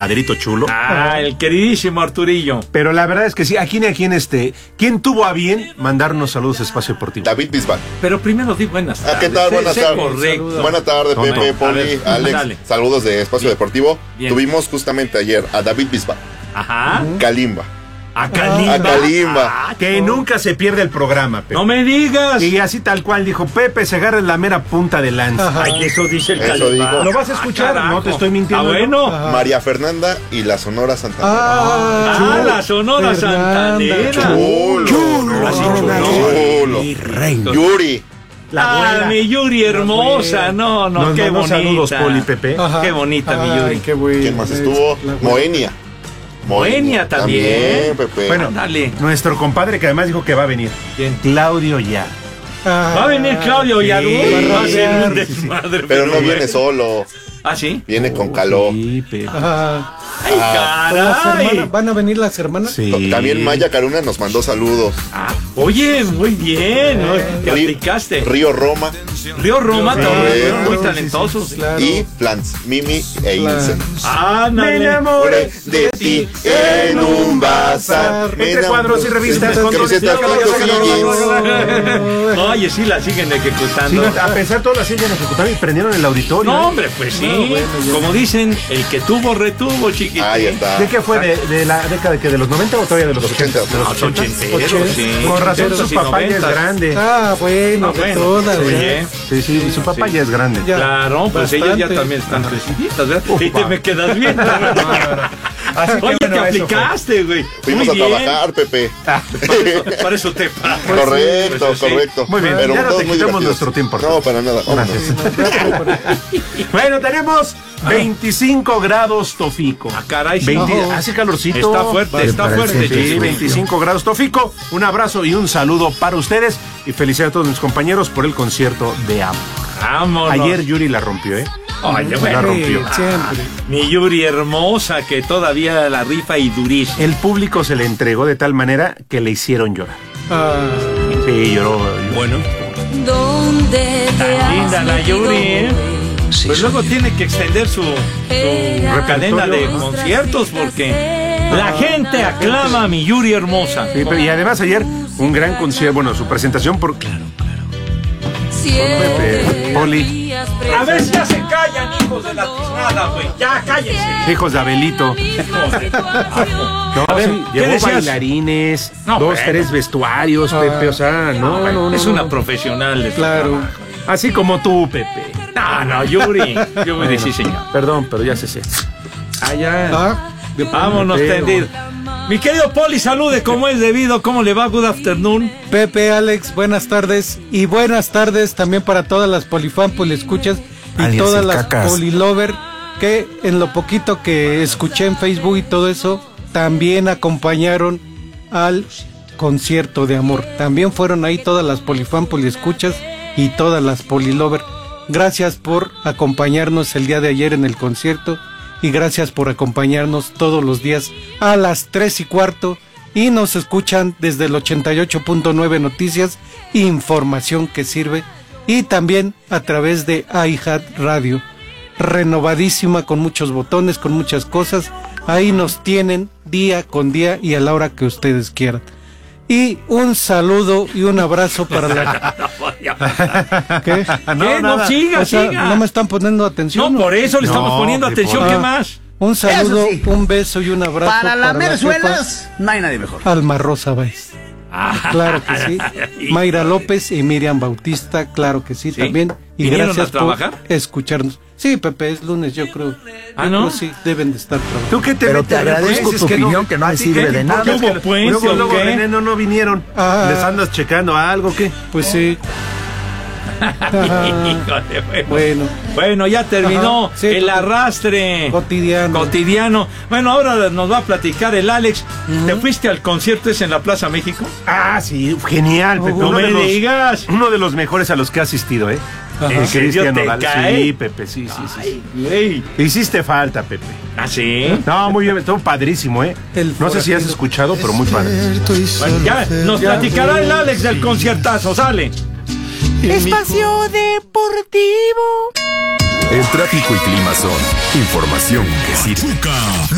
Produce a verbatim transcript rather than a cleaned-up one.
compadrito chulo. Ah, el queridísimo Arturillo. Pero la verdad es que sí, aquí ni a quién este, ¿quién tuvo a bien mandarnos saludos a Espacio Deportivo? David Bisbal. Pero primero di buenas tardes. Ah, ¿qué tal? Buenas Sé tardes. correcto. Buenas tardes, No, Pepe, no. Poli, ver, Alex. dale. Saludos de Espacio Bien. Deportivo. Bien. Tuvimos justamente ayer a David Bisbal, Ajá. Kalimba. A Kalimba. A Kalimba. Ah, Que nunca se pierde el programa, Pepe. no me digas. Y así tal cual dijo, Pepe se agarra en la mera punta de lanza. Ay, eso dice el Eso Kalimba. dijo. ¿Lo vas a escuchar? Ah, No te estoy mintiendo. Ah, bueno. María Fernanda y la Sonora Santanera. Ah, chulo. la Sonora Fernanda. Santanera. Chulo. Chulo. Así Chulo. Chulo. Yuri. La Ah, abuela. mi Yuri hermosa. No, no, Nos qué mandó bonita. saludos, Poli, Pepe. Ajá. Qué bonita, mi Ay, Yuri. qué bueno. ¿Quién más estuvo? La- Moenia. Moenia también. Pepe. Bueno, Dale. nuestro compadre que además dijo que va a venir. ¿Quién? Claudio ya. Ah, Va a venir Claudio Yarú. sí, Va a ser un sí, sí. desmadre. Pero no viene bueno. solo. ¿Ah, sí? Viene con caló. Sí, Pepe. ah, Ay, Ah, las hermanas- caray. ¿Van a venir las hermanas? Sí. También Maya Caruna nos mandó saludos. Ah, oye, muy bien. ¿no? Te Río- aplicaste. Río Roma Río Roma Sí, también. sí, Muy sí, talentosos. sí, sí, claro. y Plants, Mimi e Ilse. Ah, Me enamoré De ti en un bazar. Entre cuadros y revistas, con camisetas, todos los fotos y jeans. Oye, sí la siguen Sí, ejecutando. no, a pesar de todas las sillas nos ejecutaron y prendieron el auditorio. No, ¿eh? hombre, pues sí. No, bueno, ya. Como dicen, el que tuvo, retuvo, chiquitín. Ahí está. ¿De qué fue? ¿De, de la década de, que, de los noventa o todavía de los Los ochenta? ochenta. De los Los ochenta. ochenteros, sí. Con razón Ochenteros su y papá ya es noventas. grande. Ah, bueno, No, de bueno, todas. pues, ya. oye. Sí, sí, su papá Sí. ya es grande. Ya. Claro, pues ellos ya Bastante. también están creciditas, ¿verdad? Ufa. Y te me quedas viendo. Así que Oye, bueno, te eso fue. aplicaste, güey. Fuimos Muy a bien. trabajar, Pepe. Para eso, para eso te pago. Correcto, Pues, sí. correcto. Muy bien, Pero ya no todos te muy quitamos divertidos. nuestro tiempo. No, para nada. Vámonos. Gracias. Bueno, tenemos veinticinco grados Tofico. Ah, caray, sí. veinte No. hace calorcito. Está fuerte, está Parece fuerte, que sí. sí, veinticinco grados Tofico. Un abrazo y un saludo para ustedes. Y felicidades a todos mis compañeros por el concierto de Amo. Vámonos. Ayer Yuri la rompió, ¿eh? Oye, la bueno. rompió. Sí, siempre. Mi Yuri hermosa, que todavía la rifa y durísima. El público se le entregó de tal manera que le hicieron llorar. Ah, Sí, lloró. lloró. Bueno, ¿Dónde te tan has linda la metido, Yuri, ¿eh? güey? Pues luego tiene que extender su, su cadena de conciertos porque la gente aclama a mi Yuri hermosa. Sí, pero- y además ayer un gran concierto, bueno, su presentación por claro, Siempre Poli. habías A ver si ya se callan, hijos de la tiznada, güey. Ya cállense. hijos de Abelito. No, A ver, sí, ¿qué llevó decías? bailarines, No, dos, bueno. tres vestuarios, Pepe, o sea, no, no, no. Es no. una profesional de su claro. trabajo. Así como tú, Pepe. No, no, Yuri. Yuri, sí, señor. Perdón, pero ya se sé. Ah, ya. Ah, de- Vámonos, Pero- tendido. Mi querido Poli, salude como es debido. ¿Cómo le va? Good afternoon. Pepe, Alex, buenas tardes. Y buenas tardes también para todas las polifan, escuchas y Alias todas el las cacas. polilover que en lo poquito que escuché en Facebook y todo eso, también acompañaron al concierto de amor. También fueron ahí todas las polifan, escuchas y todas las polilover. Gracias por acompañarnos el día de ayer en el concierto y gracias por acompañarnos todos los días a las tres y cuarto y nos escuchan desde el ochenta y ocho punto nueve Noticias, información que sirve, y también a través de iHeart Radio, renovadísima con muchos botones, con muchas cosas. Ahí nos tienen día con día y a la hora que ustedes quieran. Y un saludo y un abrazo para la... ¿Qué? ¿Qué? No, nada. siga, O sea, siga. no me están poniendo atención. No, por eso le No, estamos poniendo de atención. por- ¿Qué Ah. más? Un saludo, Eso sí. un beso y un abrazo Para lamer la suelas, no hay nadie mejor. jefa Alma Rosa Báez. Claro que sí. Mayra López y Miriam Bautista, claro que sí, ¿Sí? también. Y ¿Vinieron gracias a trabajar? por escucharnos. Sí, Pepe, es lunes, yo creo. Ah, Yo ¿no? creo sí, deben de estar trabajando. ¿Tú qué te Pero metes? te agradezco Dices tu opinión, que no ¿A me ti sirve qué? de nada. ¿Qué hubo, ¿Qué hubo, pues, Luego, o luego, qué? René, no, no vinieron. Ah. ¿Les andas checando a algo qué? Pues sí. Ajá. Híjole, bueno. Bueno, Bueno, ya terminó Ajá, sí, el porque- arrastre cotidiano. cotidiano. Bueno, ahora nos va a platicar el Alex. ¿Te fuiste al concierto ese en la Plaza México? Ah, sí, genial, Pepe. No Uno me de los- digas. Uno de los mejores a los que he asistido, ¿eh? Ajá. Eh, ¿En serio Cristian te Nodal. cae? Sí, Pepe, sí, sí, sí. Ay, güey. Hiciste falta, Pepe. ¿Ah, sí? No, muy bien, estuvo padrísimo, ¿eh? El No sé si has forajido. escuchado, pero muy padre. Bueno, ya nos platicará el Alex del conciertazo. Sale. Espacio Deportivo. El tráfico y clima son información que sirve.